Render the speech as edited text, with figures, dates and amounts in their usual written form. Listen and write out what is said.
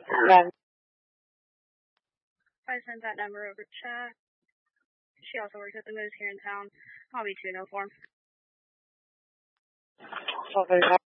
I sent that number over to chat. She also works at the Moose here in town. I'll be 204.